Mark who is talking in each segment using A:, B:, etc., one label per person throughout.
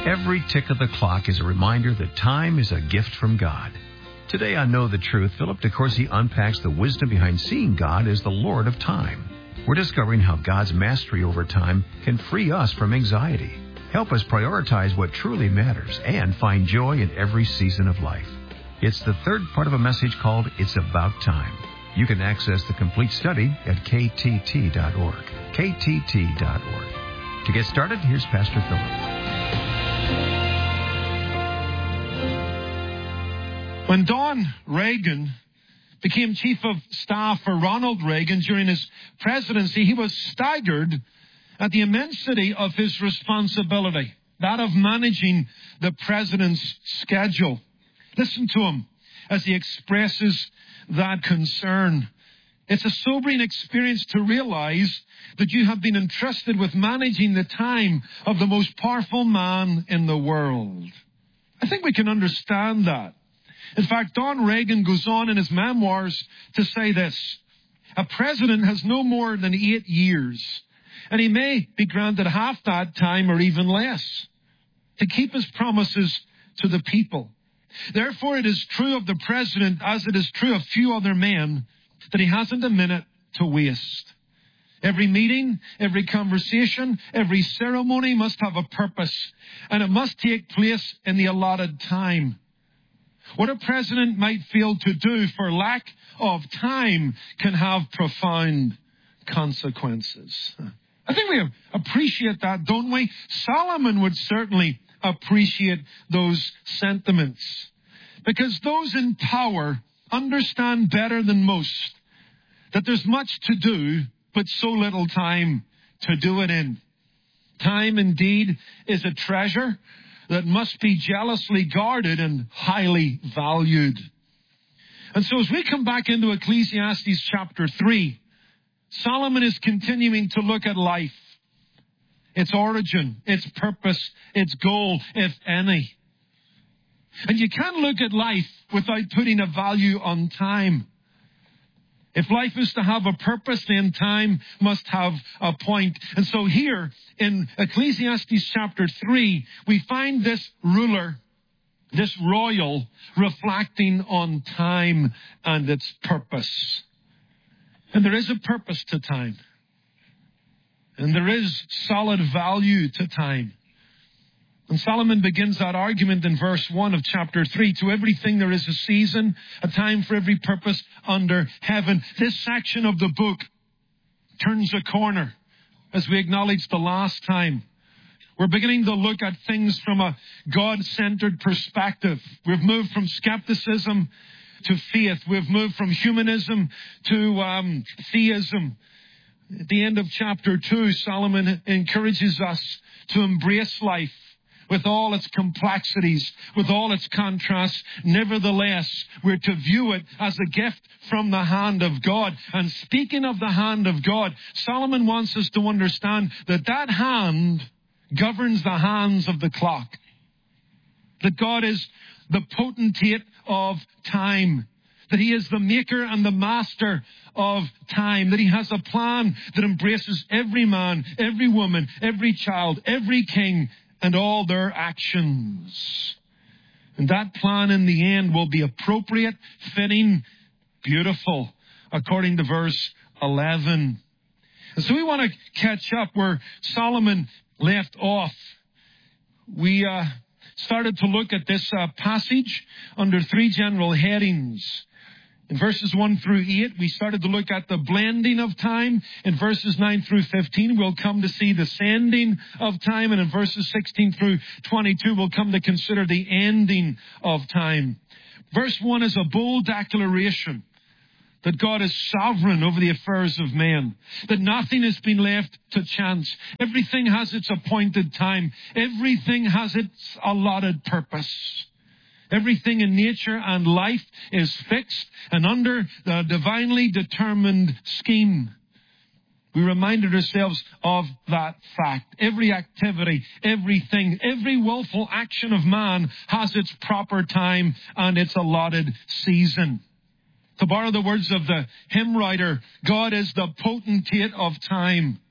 A: Every tick of the clock is a reminder that time is a gift from God. Today on Know the Truth, Philip DeCourcy unpacks the wisdom behind seeing God as the Lord of time. We're discovering how God's mastery over time can free us from anxiety, help us prioritize what truly matters, and find joy in every season of life. It's the third part of a message called It's About Time. You can access the complete study at ktt.org. ktt.org. To get started, here's Pastor Philip.
B: When Don Reagan became chief of staff for Ronald Reagan during his presidency, he was staggered at the immensity of his responsibility, that of managing the president's schedule. Listen to him as he expresses that concern. It's a sobering experience to realize that you have been entrusted with managing the time of the most powerful man in the world. I think we can understand that. In fact, Don Reagan goes on in his memoirs to say this: a president has no more than 8 years, and he may be granted half that time or even less to keep his promises to the people. Therefore, it is true of the president, as it is true of few other men, that he hasn't a minute to waste. Every meeting, every conversation, every ceremony must have a purpose, and it must take place in the allotted time. What a president might fail to do for lack of time can have profound consequences. I think we appreciate that, don't we? Solomon would certainly appreciate those sentiments, because those in power understand better than most that there's much to do, but so little time to do it in. Time, indeed, is a treasure that must be jealously guarded and highly valued. And so as we come back into Ecclesiastes chapter 3, Solomon is continuing to look at life, its origin, its purpose, its goal, if any. And you can't look at life without putting a value on time. If life is to have a purpose, then time must have a point. And so here in Ecclesiastes chapter 3, we find this ruler, this royal, reflecting on time and its purpose. And there is a purpose to time. And there is solid value to time. And Solomon begins that argument in verse 1 of chapter 3. To everything there is a season, a time for every purpose under heaven. This section of the book turns a corner as we acknowledged the last time. We're beginning to look at things from a God-centered perspective. We've moved from skepticism to faith. We've moved from humanism to theism. At the end of chapter 2, Solomon encourages us to embrace life with all its complexities, with all its contrasts. Nevertheless, we're to view it as a gift from the hand of God. And speaking of the hand of God, Solomon wants us to understand that that hand governs the hands of the clock. That God is the potentate of time. That He is the maker and the master of time. That He has a plan that embraces every man, every woman, every child, every king, and all their actions. And that plan in the end will be appropriate, fitting, beautiful, according to verse 11. And so we want to catch up where Solomon left off. We started to look at this passage under 3 general headings. In verses 1 through 8, we started to look at the blending of time. In verses 9 through 15, we'll come to see the sending of time. And in verses 16 through 22, we'll come to consider the ending of time. Verse 1 is a bold declaration that God is sovereign over the affairs of men, that nothing has been left to chance. Everything has its appointed time. Everything has its allotted purpose. Everything in nature and life is fixed and under the divinely determined scheme. We reminded ourselves of that fact. Every activity, everything, every willful action of man has its proper time and its allotted season. To borrow the words of the hymn writer, God is the potentate of time.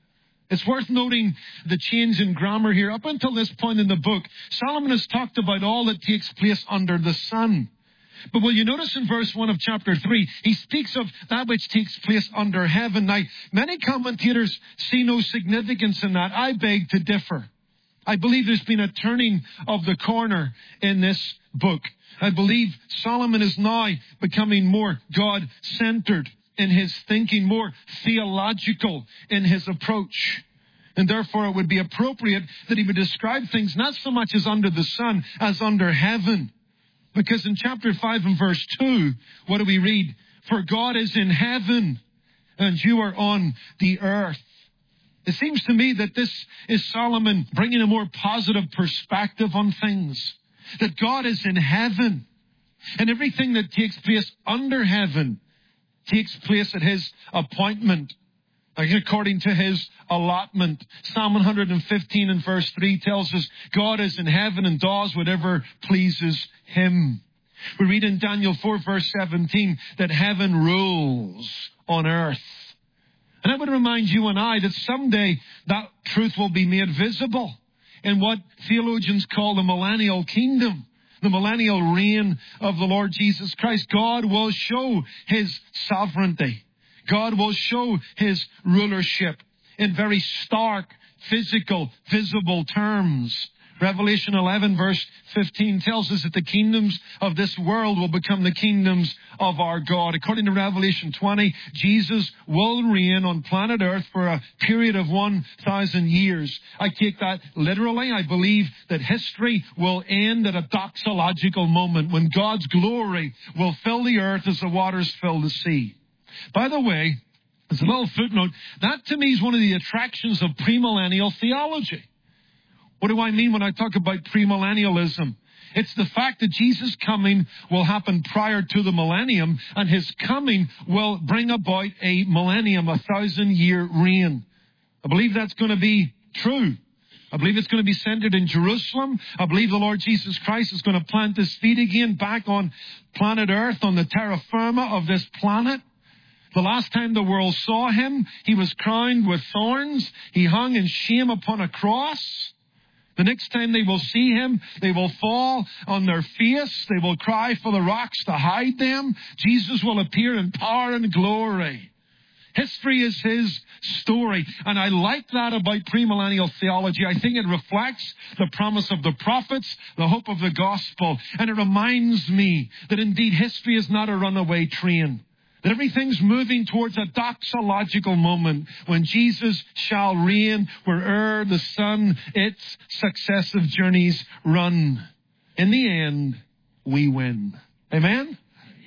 B: It's worth noting the change in grammar here. Up until this point in the book, Solomon has talked about all that takes place under the sun. But will you notice in verse 1 of chapter 3, he speaks of that which takes place under heaven. Now, many commentators see no significance in that. I beg to differ. I believe there's been a turning of the corner in this book. I believe Solomon is now becoming more God-centered in his thinking, more theological in his approach. And therefore it would be appropriate that he would describe things not so much as under the sun as under heaven. Because in chapter 5 and verse 2, what do we read? For God is in heaven and you are on the earth. It seems to me that this is Solomon bringing a more positive perspective on things. That God is in heaven and everything that takes place under heaven takes place at his appointment, according to his allotment. Psalm 115 and verse 3 tells us God is in heaven and does whatever pleases him. We read in Daniel 4 verse 17 that heaven rules on earth. And I would remind you and I that someday that truth will be made visible in what theologians call the millennial kingdom. The millennial reign of the Lord Jesus Christ. God will show his sovereignty. God will show his rulership in very stark, physical, visible terms. Revelation 11 verse 15 tells us that the kingdoms of this world will become the kingdoms of our God. According to Revelation 20, Jesus will reign on planet Earth for a period of 1,000 years. I take that literally. I believe that history will end at a doxological moment when God's glory will fill the earth as the waters fill the sea. By the way, as a little footnote, that to me is one of the attractions of premillennial theology. What do I mean when I talk about premillennialism? It's the fact that Jesus' coming will happen prior to the millennium, and his coming will bring about a millennium, a 1,000-year reign. I believe that's going to be true. I believe it's going to be centered in Jerusalem. I believe the Lord Jesus Christ is going to plant his feet again back on planet Earth, on the terra firma of this planet. The last time the world saw him, he was crowned with thorns. He hung in shame upon a cross. The next time they will see him, they will fall on their face. They will cry for the rocks to hide them. Jesus will appear in power and glory. History is his story. And I like that about premillennial theology. I think it reflects the promise of the prophets, the hope of the gospel. And it reminds me that indeed history is not a runaway train. That everything's moving towards a doxological moment when Jesus shall reign where'er the sun its successive journeys run. In the end, we win. Amen?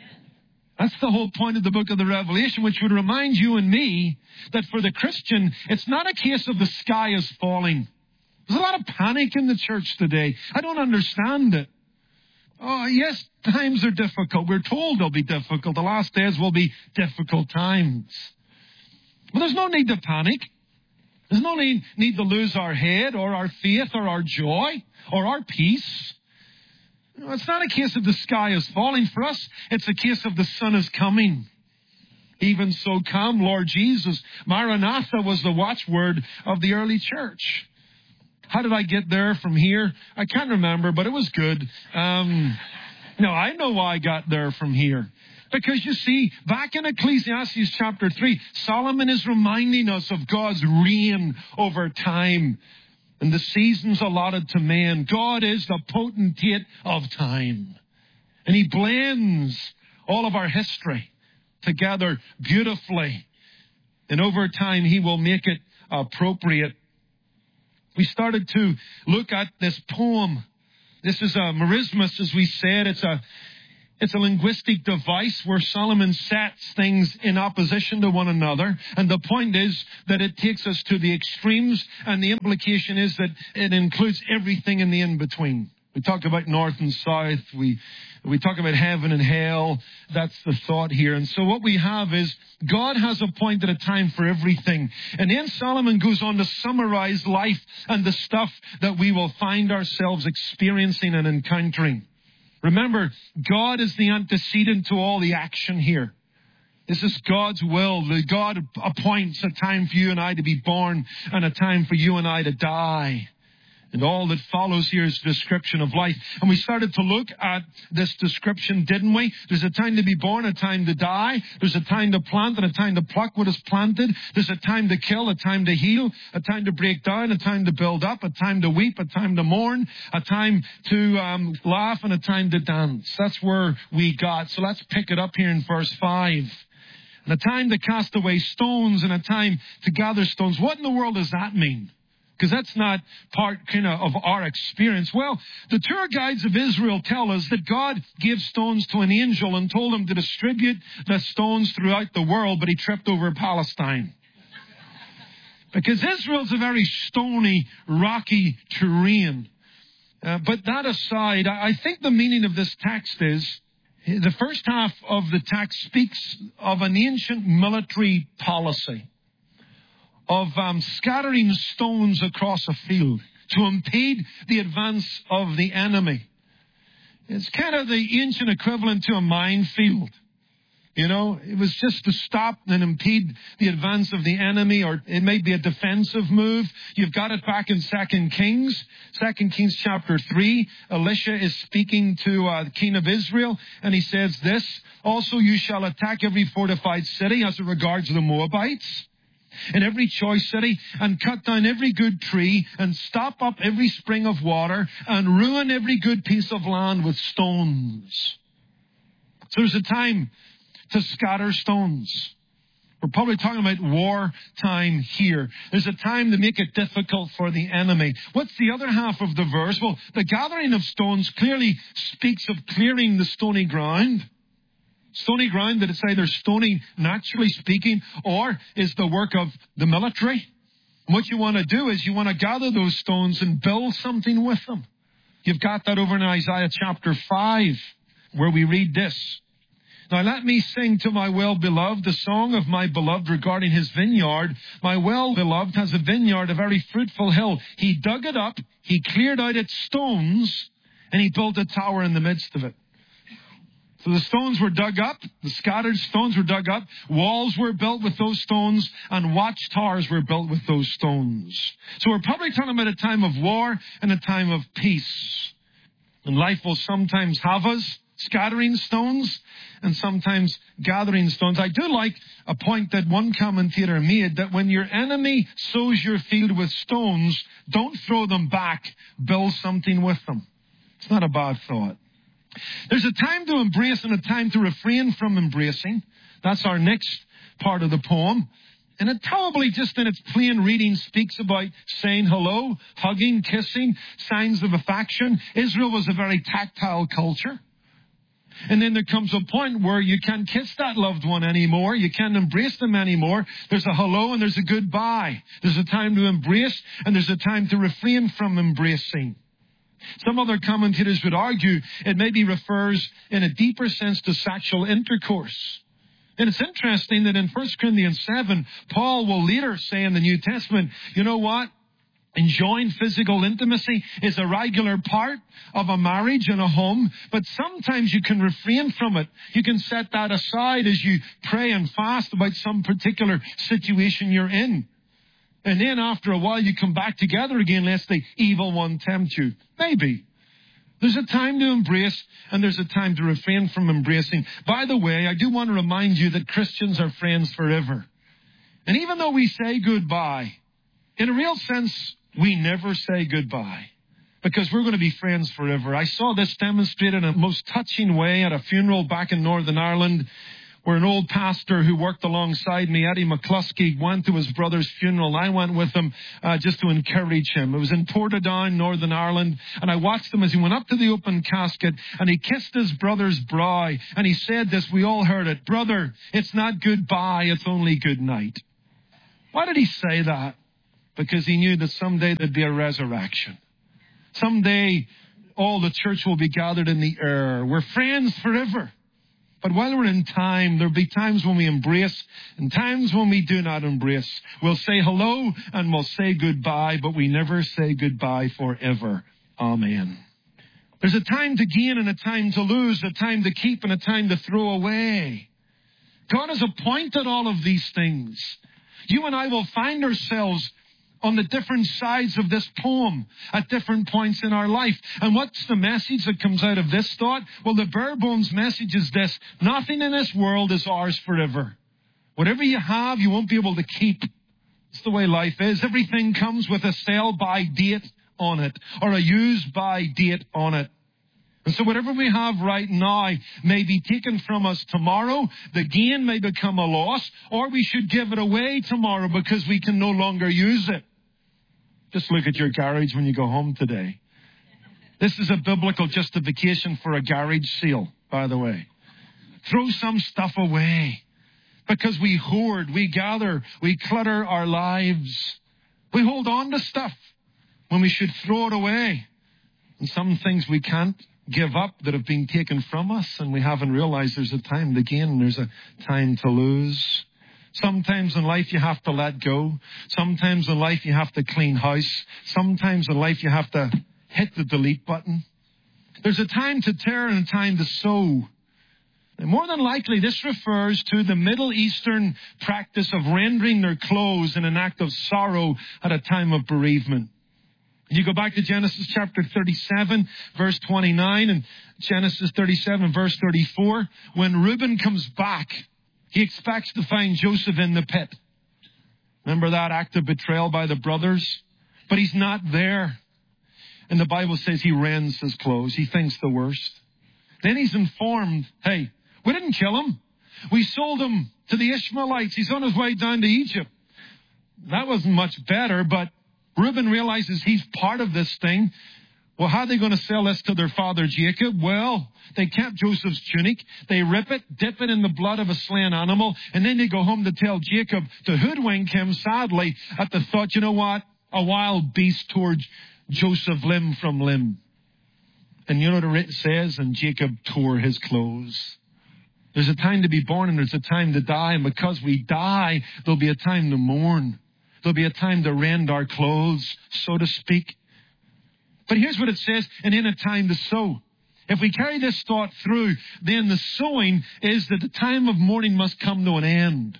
B: That's the whole point of the book of the Revelation, which would remind you and me that for the Christian, it's not a case of the sky is falling. There's a lot of panic in the church today. I don't understand it. Oh, yes, times are difficult. We're told they'll be difficult. The last days will be difficult times. But there's no need to panic. There's no need to lose our head or our faith or our joy or our peace. It's not a case of the sky is falling for us. It's a case of the sun is coming. Even so come, Lord Jesus. Maranatha was the watchword of the early church. How did I get there from here? I can't remember, but it was good. No, I know why I got there from here. Because you see, back in Ecclesiastes chapter 3, Solomon is reminding us of God's reign over time and the seasons allotted to man. God is the potentate of time. And he blends all of our history together beautifully. And over time, he will make it appropriate. We started to look at this poem. This is a merismus, as we said. It's a linguistic device where Solomon sets things in opposition to one another. And the point is that it takes us to the extremes. And the implication is that it includes everything in the in-between. We talk about north and south. We talk about heaven and hell. That's the thought here. And so what we have is God has appointed a time for everything. And then Solomon goes on to summarize life and the stuff that we will find ourselves experiencing and encountering. Remember, God is the antecedent to all the action here. This is God's will. God appoints a time for you and I to be born and a time for you and I to die. And all that follows here is a description of life. And we started to look at this description, didn't we? There's a time to be born, a time to die. There's a time to plant and a time to pluck what is planted. There's a time to kill, a time to heal, a time to break down, a time to build up, a time to weep, a time to mourn, a time to laugh, and a time to dance. That's where we got. So let's pick it up here in verse 5. And a time to cast away stones and a time to gather stones. What in the world does that mean? Because that's not part of our experience. Well, the tour guides of Israel tell us that God gave stones to an angel and told him to distribute the stones throughout the world, but he tripped over Palestine. Because Israel's a very stony, rocky terrain. But that aside, I think the meaning of this text is, the first half of the text speaks of an ancient military policy of scattering stones across a field to impede the advance of the enemy. It's kind of the ancient equivalent to a minefield. You know, it was just to stop and impede the advance of the enemy, or it may be a defensive move. You've got it back in 2 Kings. 2 Kings chapter 3, Elisha is speaking to the king of Israel, and he says this, "Also you shall attack every fortified city as it regards the Moabites, in every choice city, and cut down every good tree, and stop up every spring of water, and ruin every good piece of land with stones." So there's a time to scatter stones. We're probably talking about wartime here. There's a time to make it difficult for the enemy. What's the other half of the verse? Well, the gathering of stones clearly speaks of clearing the stony ground. Stony ground that it's either stony, naturally speaking, or is the work of the military. And what you want to do is you want to gather those stones and build something with them. You've got that over in Isaiah chapter 5, where we read this. "Now let me sing to my well-beloved the song of my beloved regarding his vineyard. My well-beloved has a vineyard, a very fruitful hill. He dug it up, he cleared out its stones, and he built a tower in the midst of it." So the stones were dug up, the scattered stones were dug up, walls were built with those stones, and watchtowers were built with those stones. So we're probably talking about a time of war and a time of peace. And life will sometimes have us scattering stones and sometimes gathering stones. I do like a point that one commentator made, that when your enemy sows your field with stones, don't throw them back, build something with them. It's not a bad thought. There's a time to embrace and a time to refrain from embracing. That's our next part of the poem. And it probably just in its plain reading speaks about saying hello, hugging, kissing, signs of affection. Israel was a very tactile culture. And then there comes a point where you can't kiss that loved one anymore. You can't embrace them anymore. There's a hello and there's a goodbye. There's a time to embrace and there's a time to refrain from embracing. Some other commentators would argue it maybe refers in a deeper sense to sexual intercourse. And it's interesting that in 1 Corinthians 7, Paul will later say in the New Testament, you know what? Enjoying physical intimacy is a regular part of a marriage and a home, but sometimes you can refrain from it. You can set that aside as you pray and fast about some particular situation you're in. And then after a while you come back together again lest the evil one tempt you. Maybe. There's a time to embrace and there's a time to refrain from embracing. By the way, I do want to remind you that Christians are friends forever. And even though we say goodbye, in a real sense, we never say goodbye. Because we're going to be friends forever. I saw this demonstrated in a most touching way at a funeral back in Northern Ireland, where an old pastor who worked alongside me, Eddie McCluskey, went to his brother's funeral. I went with him just to encourage him. It was in Portadown, Northern Ireland, and I watched him as he went up to the open casket, and he kissed his brother's brow, and he said this, we all heard it, "Brother, it's not goodbye, it's only good night." Why did he say that? Because he knew that someday there'd be a resurrection. Someday all the church will be gathered in the air. We're friends forever. But while we're in time, there'll be times when we embrace and times when we do not embrace. We'll say hello and we'll say goodbye, but we never say goodbye forever. Amen. There's a time to gain and a time to lose, a time to keep and a time to throw away. God has appointed all of these things. You and I will find ourselves on the different sides of this poem at different points in our life. And what's the message that comes out of this thought? Well, the bare bones message is this: nothing in this world is ours forever. Whatever you have, you won't be able to keep. It's the way life is. Everything comes with a sell-by date on it, or a use-by date on it. And so whatever we have right now may be taken from us tomorrow. The gain may become a loss, or we should give it away tomorrow because we can no longer use it. Just look at your garage when you go home today. This is a biblical justification for a garage sale, by the way. Throw some stuff away because we hoard, we gather, we clutter our lives. We hold on to stuff when we should throw it away. And some things we can't give up that have been taken from us, and we haven't realized there's a time to gain and there's a time to lose. Sometimes in life you have to let go. Sometimes in life you have to clean house. Sometimes in life you have to hit the delete button. There's a time to tear and a time to sow. And more than likely this refers to the Middle Eastern practice of rendering their clothes in an act of sorrow at a time of bereavement. You go back to Genesis chapter 37, verse 29, and Genesis 37, verse 34. When Reuben comes back, he expects to find Joseph in the pit. Remember that act of betrayal by the brothers? But he's not there. And the Bible says he rends his clothes. He thinks the worst. Then he's informed, hey, we didn't kill him. We sold him to the Ishmaelites. He's on his way down to Egypt. That wasn't much better, but Reuben realizes he's part of this thing. Well, how are they going to sell this to their father Jacob? Well, they kept Joseph's tunic. They rip it, dip it in the blood of a slain animal, and then they go home to tell Jacob to hoodwink him, sadly, at the thought, you know what? A wild beast tore Joseph limb from limb. And you know what it says? And Jacob tore his clothes. There's a time to be born and there's a time to die. And because we die, there'll be a time to mourn. There'll be a time to rend our clothes, so to speak. But here's what it says, and in a time to sow. If we carry this thought through, then the sowing is that the time of mourning must come to an end.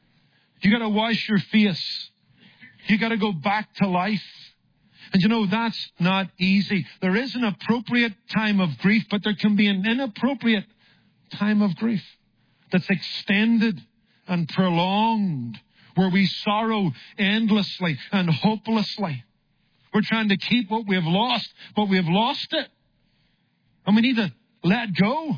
B: You got to wash your face. You got to go back to life. And you know, that's not easy. There is an appropriate time of grief, but there can be an inappropriate time of grief that's extended and prolonged, where we sorrow endlessly and hopelessly. We're trying to keep what we have lost, but we have lost it. And we need to let go.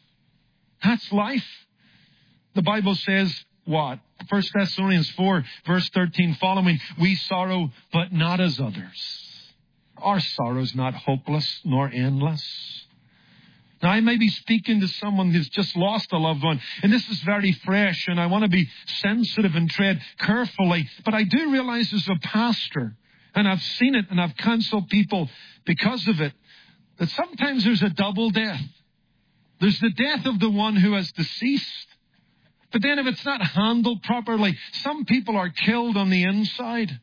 B: That's life. The Bible says what? 1 Thessalonians 4, verse 13 following, we sorrow, but not as others. Our sorrow is not hopeless nor endless. Now, I may be speaking to someone who's just lost a loved one, and this is very fresh, and I want to be sensitive and tread carefully. But I do realize as a pastor, and I've seen it, and I've counseled people because of it, that sometimes there's a double death. There's the death of the one who has deceased. But then if it's not handled properly, some people are killed on the inside.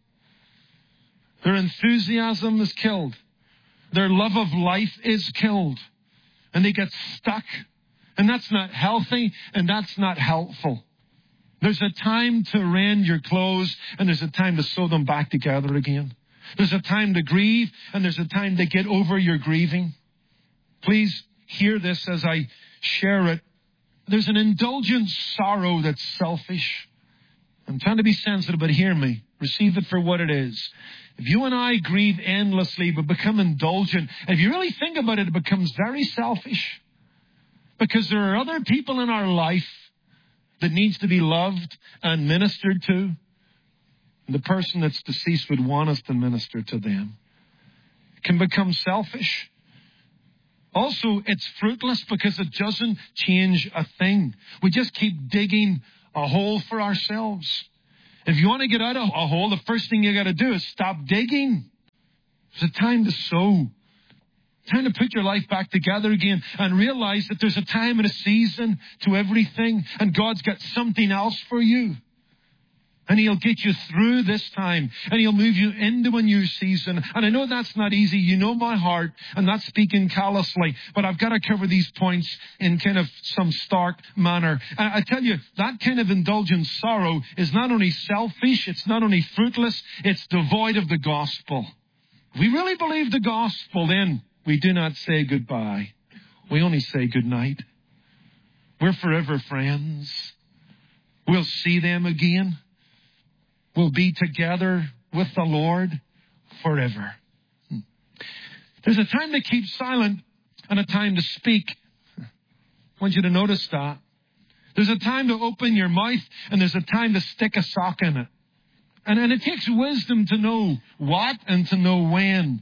B: Their enthusiasm is killed. Their love of life is killed. And they get stuck. And that's not healthy, and that's not helpful. There's a time to rend your clothes, and there's a time to sew them back together again. There's a time to grieve, and there's a time to get over your grieving. Please hear this as I share it. There's an indulgent sorrow that's selfish. I'm trying to be sensitive, but hear me. Receive it for what it is. If you and I grieve endlessly but become indulgent, if you really think about it, it becomes very selfish. Because there are other people in our life that needs to be loved and ministered to. And the person that's deceased would want us to minister to them. It can become selfish. Also, it's fruitless because it doesn't change a thing. We just keep digging a hole for ourselves. If you want to get out of a hole, the first thing you got to do is stop digging. It's a time to sow. Time to put your life back together again and realize that there's a time and a season to everything, and God's got something else for you. And He'll get you through this time. And He'll move you into a new season. And I know that's not easy. You know my heart. I'm not speaking callously. But I've got to cover these points in kind of some stark manner. I tell you, that kind of indulgent sorrow is not only selfish, it's not only fruitless, it's devoid of the gospel. If we really believe the gospel, then we do not say goodbye. We only say goodnight. We're forever friends. We'll see them again. We'll be together with the Lord forever. There's a time to keep silent and a time to speak. I want you to notice that. There's a time to open your mouth and there's a time to stick a sock in it. And it takes wisdom to know what and to know when.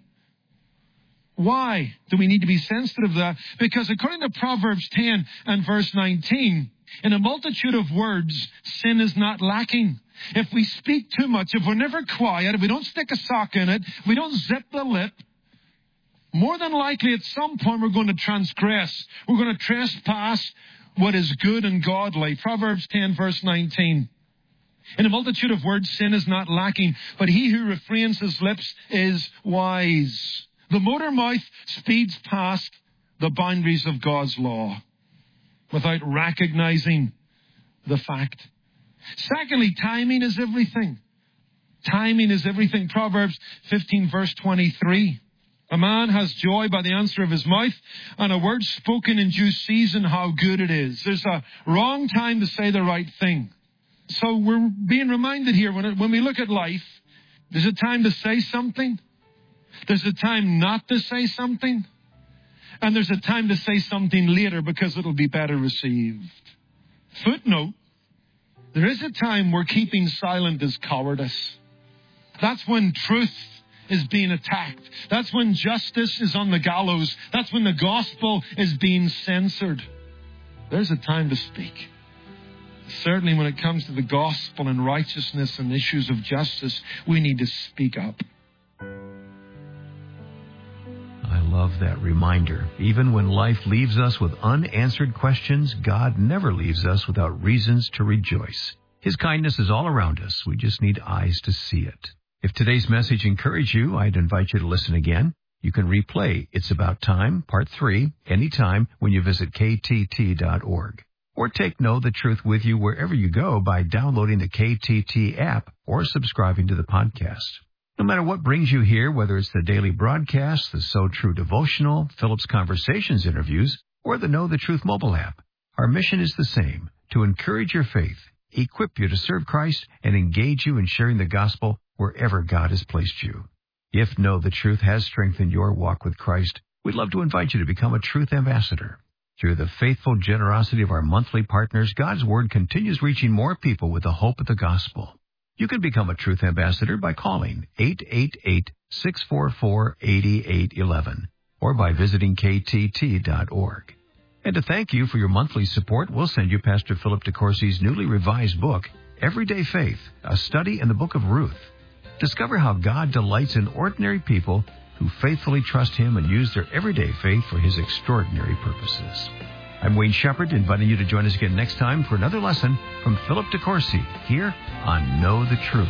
B: Why do we need to be sensitive to that? Because according to Proverbs 10 and verse 19, in a multitude of words, sin is not lacking. If we speak too much, if we're never quiet, if we don't stick a sock in it, if we don't zip the lip, more than likely at some point we're going to transgress. We're going to trespass what is good and godly. Proverbs 10 verse 19. In a multitude of words, sin is not lacking, but he who refrains his lips is wise. The motor mouth speeds past the boundaries of God's law without recognizing the fact. Secondly, timing is everything. Timing is everything. Proverbs 15 verse 23. A man has joy by the answer of his mouth, and a word spoken in due season, how good it is. There's a wrong time to say the right thing. So we're being reminded here, when we look at life, there's a time to say something. There's a time not to say something. And there's a time to say something later because it'll be better received. Footnote, there is a time where keeping silent is cowardice. That's when truth is being attacked. That's when justice is on the gallows. That's when the gospel is being censored. There's a time to speak. Certainly when it comes to the gospel and righteousness and issues of justice, we need to speak up.
A: I love that reminder. Even when life leaves us with unanswered questions, God never leaves us without reasons to rejoice. His kindness is all around us. We just need eyes to see it. If today's message encouraged you, I'd invite you to listen again. You can replay It's About Time, Part 3, anytime when you visit ktt.org. Or take Know the Truth with you wherever you go by downloading the KTT app or subscribing to the podcast. No matter what brings you here, whether it's the daily broadcast, the So True devotional, Philip's Conversations interviews, or the Know the Truth mobile app, our mission is the same, to encourage your faith, equip you to serve Christ, and engage you in sharing the gospel wherever God has placed you. If Know the Truth has strengthened your walk with Christ, we'd love to invite you to become a Truth Ambassador. Through the faithful generosity of our monthly partners, God's Word continues reaching more people with the hope of the gospel. You can become a Truth Ambassador by calling 888-644-8811 or by visiting ktt.org. And to thank you for your monthly support, we'll send you Pastor Philip DeCourcy's newly revised book, Everyday Faith, a study in the book of Ruth. Discover how God delights in ordinary people who faithfully trust Him and use their everyday faith for His extraordinary purposes. I'm Wayne Shepherd, inviting you to join us again next time for another lesson from Philip DeCourcy here on Know the Truth.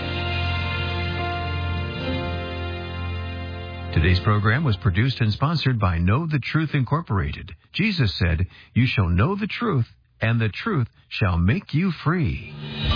A: Today's program was produced and sponsored by Know the Truth Incorporated. Jesus said, "You shall know the truth, and the truth shall make you free."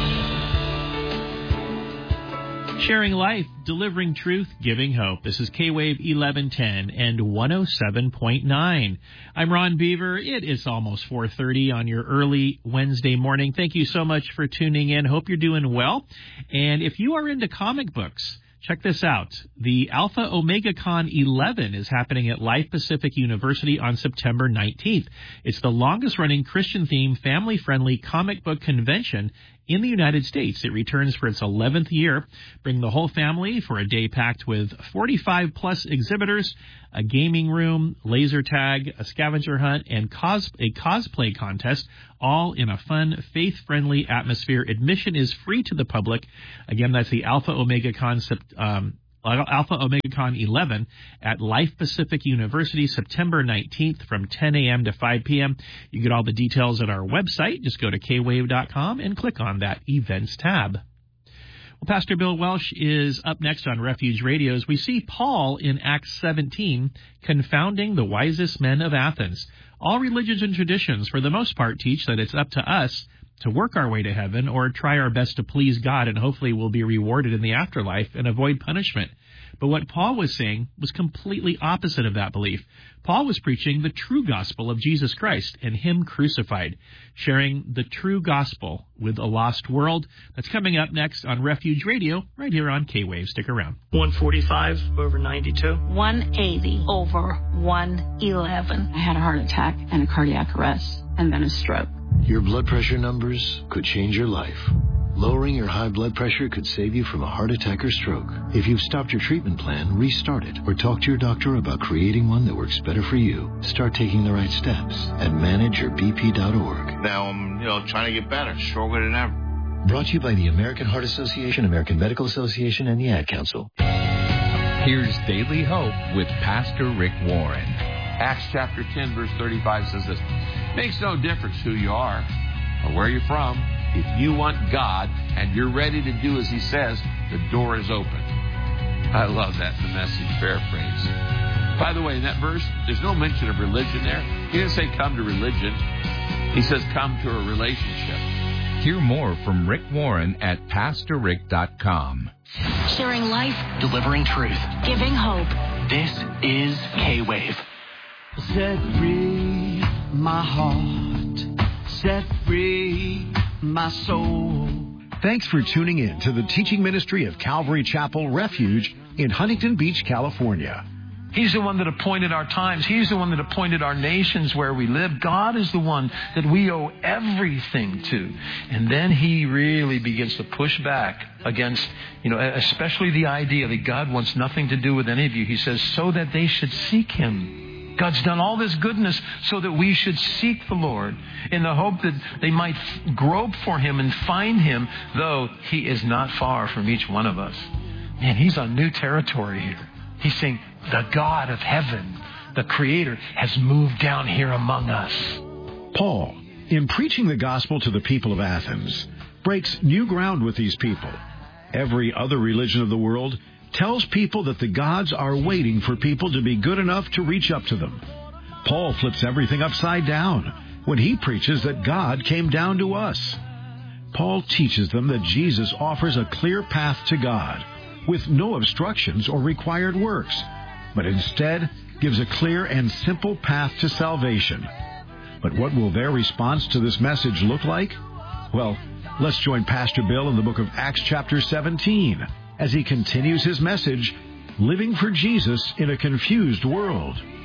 C: Sharing life, delivering truth, giving hope. This is K-Wave 1110 and 107.9. I'm Ron Beaver. It is almost 4:30 on your early Wednesday morning. Thank you so much for tuning in. Hope you're doing well. And if you are into comic books, check this out. The Alpha Omega Con 11 is happening at Life Pacific University on September 19th. It's the longest-running Christian-themed, family-friendly comic book convention in the United States. It returns for its 11th year. Bring the whole family for a day packed with 45-plus exhibitors, a gaming room, laser tag, a scavenger hunt, and a cosplay contest, all in a fun, faith-friendly atmosphere. Admission is free to the public. Again, that's the Alpha Omega Con 11 at Life Pacific University, September 19th from 10 a.m. to 5 p.m. You get all the details at our website. Just go to kwave.com and click on that Events tab. Well, Pastor Bill Welsh is up next on Refuge Radio as we see Paul in Acts 17 confounding the wisest men of Athens. All religions and traditions, for the most part, teach that it's up to us to work our way to heaven or try our best to please God, and hopefully we'll be rewarded in the afterlife and avoid punishment. But what Paul was saying was completely opposite of that belief. Paul was preaching the true gospel of Jesus Christ and Him crucified, sharing the true gospel with a lost world. That's coming up next on Refuge Radio, right here on K-Wave. Stick around.
D: 145 over 92.
E: 180 over 111.
F: I had a heart attack and a cardiac arrest and then a stroke.
G: Your blood pressure numbers could change your life. Lowering your high blood pressure could save you from a heart attack or stroke. If you've stopped your treatment plan, restart it or talk to your doctor about creating one that works better for you. Start taking the right steps at manageyourbp.org.
H: Now I'm, trying to get better, stronger than ever.
G: Brought to you by the American Heart Association, American Medical Association, and the Ad Council.
I: Here's Daily Hope with Pastor Rick Warren.
J: Acts chapter 10, verse 35 says this: makes no difference who you are or where you're from. If you want God and you're ready to do as He says, the door is open. I love that in the Message paraphrase. By the way, in that verse, there's no mention of religion there. He didn't say come to religion. He says come to a relationship.
I: Hear more from Rick Warren at PastorRick.com.
E: Sharing life,
D: Delivering truth.
E: giving hope.
D: This is K-Wave.
K: Set free my heart, set free my soul.
A: Thanks for tuning in to the teaching ministry of Calvary Chapel Refuge in Huntington Beach, California.
B: He's the one that appointed our times. He's the one that appointed our nations where we live. God is the one that we owe everything to. And then He really begins to push back against, especially the idea that God wants nothing to do with any of you. He says, so that they should seek Him. God's done all this goodness so that we should seek the Lord in the hope that they might grope for Him and find Him, though He is not far from each one of us. Man, He's on new territory here. He's saying, the God of heaven, the Creator, has moved down here among us.
A: Paul, in preaching the gospel to the people of Athens, breaks new ground with these people. Every other religion of the world tells people that the gods are waiting for people to be good enough to reach up to them. Paul flips everything upside down when he preaches that God came down to us. Paul teaches them that Jesus offers a clear path to God with no obstructions or required works, but instead gives a clear and simple path to salvation. But what will their response to this message look like? Well, let's join Pastor Bill in the book of Acts chapter 17 as he continues his message, Living for Jesus in a Confused World.